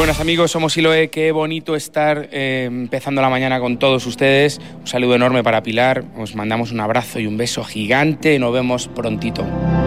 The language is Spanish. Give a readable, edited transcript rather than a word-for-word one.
buenas amigos, somos Siloe, qué bonito estar empezando la mañana con todos ustedes. Un saludo enorme para Pilar, os mandamos un abrazo y un beso gigante, nos vemos prontito.